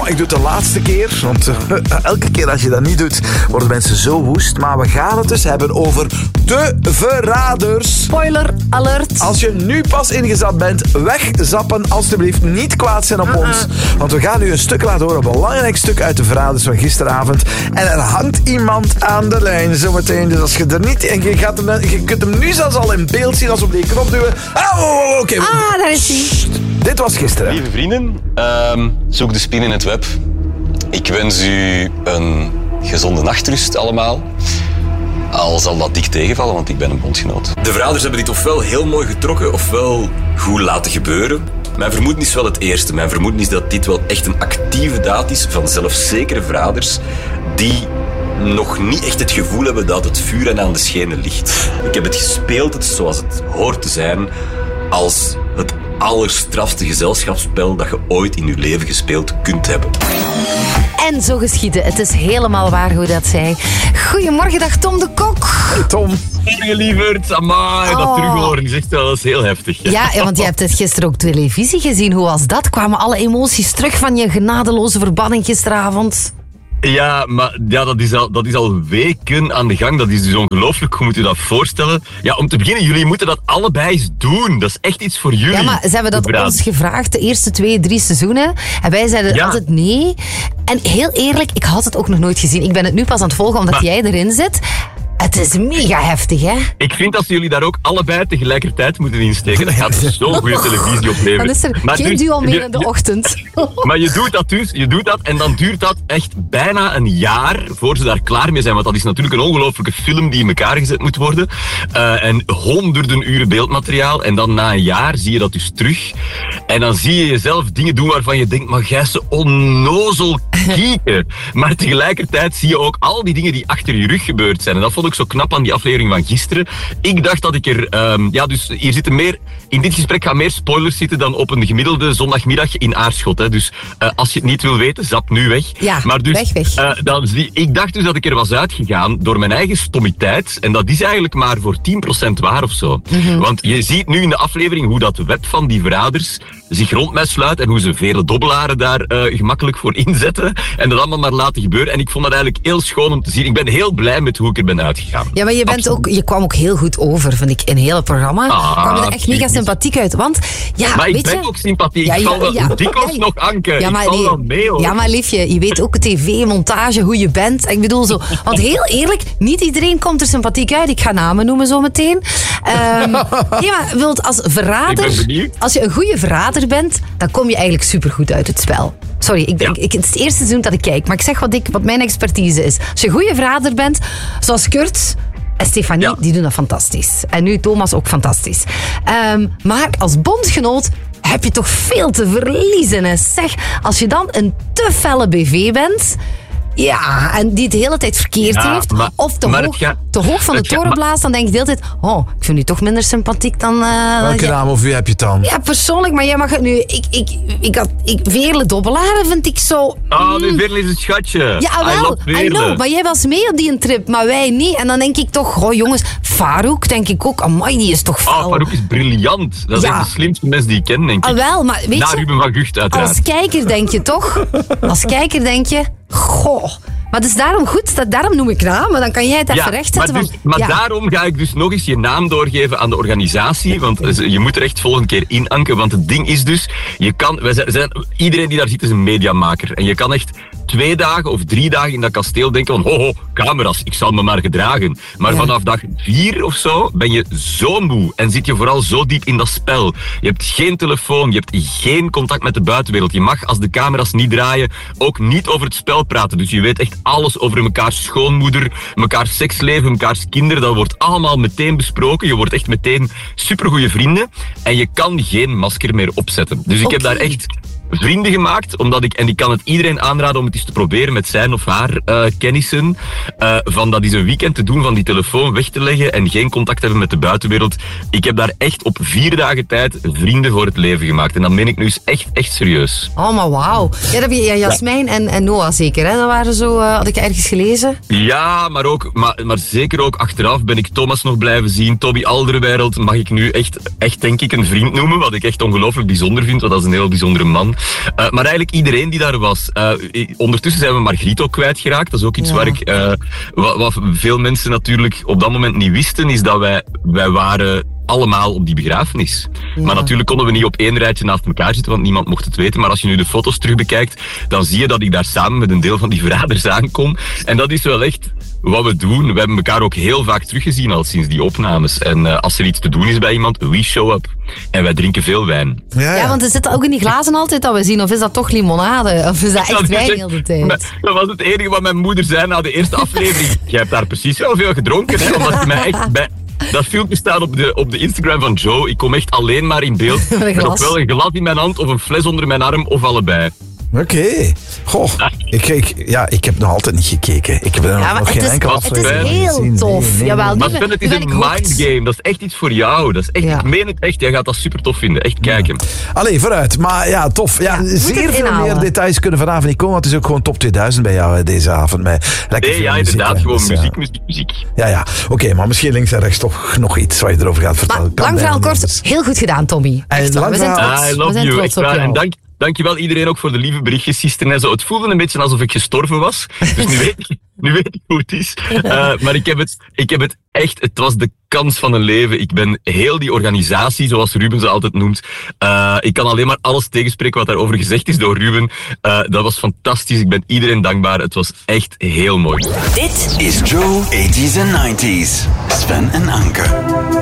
ik doe het de laatste keer, want elke keer als je dat niet doet, worden mensen zo woest. Maar we gaan het dus hebben over de verraders. Spoiler alert. Als je nu pas ingezapt bent, wegzappen alstublieft. Niet kwaad zijn op ons. Want we gaan nu een stuk laten horen, een belangrijk stuk uit de verraders van gisteravond. En er hangt iemand aan de lijn zometeen. Dus als je er niet... En je kunt hem nu zelfs al in beeld zien als we op die knop duwen. Oké. Daar is hij. Dit was gisteren. Lieve vrienden, zoek de spin in het web. Ik wens u een gezonde nachtrust allemaal. Al zal dat dik tegenvallen, want ik ben een bondgenoot. De verraders hebben dit ofwel heel mooi getrokken, ofwel goed laten gebeuren. Mijn vermoeden is wel het eerste. Mijn vermoeden is dat dit wel echt een actieve daad is van zelfzekere verraders die nog niet echt het gevoel hebben dat het vuur hen aan de schenen ligt. Ik heb het gespeeld zoals het hoort te zijn, als het allerstrafste gezelschapsspel dat je ooit in je leven gespeeld kunt hebben. En zo geschiedde. Het is helemaal waar hoe dat zei. Goedemorgen, dag Tom de Kok. Hey Tom. Morgen lieverd, amai, dat terughoren is echt wel eens heel heftig. Ja, want je hebt het gisteren ook televisie gezien. Hoe was dat? Kwamen alle emoties terug van je genadeloze verbanning gisteravond? Ja, maar ja, dat is al weken aan de gang. Dat is dus ongelooflijk. Hoe moet je dat voorstellen? Ja, om te beginnen, jullie moeten dat allebei eens doen. Dat is echt iets voor jullie. Ja, maar ze hebben dat ons gevraagd de eerste 2-3 seizoenen. En wij zeiden altijd nee. En heel eerlijk, ik had het ook nog nooit gezien. Ik ben het nu pas aan het volgen omdat jij erin zit. Het is mega heftig, hè? Ik vind dat jullie daar ook allebei tegelijkertijd moeten insteken. Dat gaat zo'n goede televisie opleveren. Dan is er geen duo meer in de ochtend. Maar je doet dat en dan duurt dat echt bijna een jaar voor ze daar klaar mee zijn. Want dat is natuurlijk een ongelooflijke film die in elkaar gezet moet worden. En honderden uren beeldmateriaal. En dan na een jaar zie je dat dus terug. En dan zie je jezelf dingen doen waarvan je denkt, maar jij is zo onnozel kieken. Maar tegelijkertijd zie je ook al die dingen die achter je rug gebeurd zijn. En dat vond ik zo knap aan die aflevering van gisteren. Ik dacht dat ik er... dus hier zitten meer... In dit gesprek gaan meer spoilers zitten dan op een gemiddelde zondagmiddag in Aarschot. Hè. Dus als je het niet wil weten, zap nu weg. Ja, maar dus, weg. Ik dacht dus dat ik er was uitgegaan door mijn eigen stommiteit. En dat is eigenlijk maar voor 10% waar of zo. Mm-hmm. Want je ziet nu in de aflevering hoe dat web van die verraders zich rond mij sluit en hoe ze vele dobbelaren daar gemakkelijk voor inzetten. En dat allemaal maar laten gebeuren. En ik vond dat eigenlijk heel schoon om te zien. Ik ben heel blij met hoe ik er ben uitgegaan. Ja, maar je kwam ook heel goed over, vind ik, in het hele programma. Je kwam er echt mega sympathiek uit. Want, ja, maar ik ben ook sympathiek. Ik val wel dikwijls nog anken. Ja, maar, ik val wel mee, hoor. Ja, maar liefje, je weet ook tv, montage, hoe je bent. Ik bedoel zo. Want heel eerlijk, niet iedereen komt er sympathiek uit. Ik ga namen noemen zo meteen. Nee, maar als verrader, als je een goede verrader bent, dan kom je eigenlijk supergoed uit het spel. Sorry, het is het eerste seizoen dat ik kijk, maar ik zeg wat mijn expertise is. Als je een goede verrader bent, zoals Kurt en Stefanie, die doen dat fantastisch. En nu Thomas ook fantastisch. Maar als bondgenoot heb je toch veel te verliezen. Hè? Zeg, als je dan een te felle BV bent... Ja, en die het de hele tijd verkeerd heeft. Of te hoog van de toren blaast, dan denk je de hele tijd... Oh, ik vind u toch minder sympathiek dan... Welke naam of wie heb je dan? Ja, persoonlijk, maar jij mag het nu... Veerle Dobbelaren vind ik zo... nu Veerle is een schatje. Ja, wel, I know, maar jij was mee op die trip, maar wij niet. En dan denk ik toch, oh jongens, Farouk denk ik ook, amai, die is toch fel. Farouk is briljant. Dat is echt de slimste mens die ik ken, denk ik. Wel, maar weet je... Ruben van Gucht, uiteraard. Als kijker denk je toch? Goh... Maar dus daarom noem ik namen, dan kan jij het even rechtzetten. Maar daarom ga ik dus nog eens je naam doorgeven aan de organisatie, want je moet er echt volgende keer inanken, want het ding is dus, iedereen die daar zit is een mediamaker en je kan echt 2 dagen of 3 dagen in dat kasteel denken van, camera's, ik zal me maar gedragen. Maar vanaf dag 4 of zo ben je zo moe en zit je vooral zo diep in dat spel. Je hebt geen telefoon, je hebt geen contact met de buitenwereld. Je mag, als de camera's niet draaien, ook niet over het spel praten. Dus je weet echt alles over mekaars schoonmoeder, mekaars seksleven, mekaars kinderen. Dat wordt allemaal meteen besproken. Je wordt echt meteen supergoeie vrienden. En je kan geen masker meer opzetten. Dus ik heb daar echt vrienden gemaakt, en ik kan het iedereen aanraden om het eens te proberen met zijn of haar kennissen. Van dat is een weekend te doen, van die telefoon weg te leggen en geen contact hebben met de buitenwereld. Ik heb daar echt op 4 dagen tijd vrienden voor het leven gemaakt. En dat meen ik nu eens echt serieus. Oh, maar wauw. Ja, dat heb je Jasmijn en Noah zeker, hè? Dat waren zo, had ik ergens gelezen. Ja, maar zeker ook achteraf ben ik Thomas nog blijven zien. Toby Alderweireld mag ik nu echt denk ik een vriend noemen, wat ik echt ongelooflijk bijzonder vind, want dat is een heel bijzondere man. Maar eigenlijk iedereen die daar was. Ondertussen zijn we Margriet ook kwijtgeraakt. Dat is ook iets waar ik... wat veel mensen natuurlijk op dat moment niet wisten, is dat wij waren allemaal op die begrafenis. Ja. Maar natuurlijk konden we niet op één rijtje naast elkaar zitten, want niemand mocht het weten. Maar als je nu de foto's terug bekijkt, dan zie je dat ik daar samen met een deel van die verraders aankom. En dat is wel echt wat we doen. We hebben elkaar ook heel vaak teruggezien al sinds die opnames. En als er iets te doen is bij iemand, we show up. En wij drinken veel wijn. Ja, want er zitten ook in die glazen altijd dat we zien. Of is dat toch limonade? Of is dat echt wijn heel de tijd? Dat was het enige wat mijn moeder zei na de eerste aflevering. Jij hebt daar precies wel veel gedronken, hè? Omdat je mij echt bij... Dat filmpje staat op de Instagram van Joe. Ik kom echt alleen maar in beeld. Met ofwel een glas in mijn hand of een fles onder mijn arm of allebei. Oké. Goh, ik heb nog altijd niet gekeken. Ik heb nog geen enkele aflevering gezien. Het is heel tof. Nee. Jawel, maar Sven, het is een mindgame. Dat is echt iets voor jou. Dat is echt, ik meen het echt. Jij gaat dat super tof vinden. Echt kijken. Allee, vooruit. Maar ja, tof. Ja, zeer veel meer details kunnen vanavond niet komen. Want het is ook gewoon top 2000 bij jou deze avond. Inderdaad. Gewoon muziek. Ja. Oké, maar misschien links en rechts toch nog iets wat je erover gaat vertellen. Maar lang verhaal kort. Heel goed gedaan, Tommy. Echt, we zijn trots. I love you. Echt waar. En dankjewel iedereen ook voor de lieve berichtjes gisteren. Het voelde een beetje alsof ik gestorven was. Dus nu weet ik hoe het is. Maar ik heb het echt... Het was de kans van een leven. Ik ben heel die organisatie, zoals Ruben ze altijd noemt. Ik kan alleen maar alles tegenspreken wat daarover gezegd is door Ruben. Dat was fantastisch. Ik ben iedereen dankbaar. Het was echt heel mooi. Dit is Joe 80s and 90s. Sven en Anke.